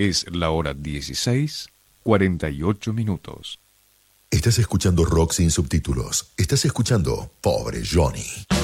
Es la hora 16:48. Estás escuchando rock sin subtítulos. Estás escuchando Pobre Johnny.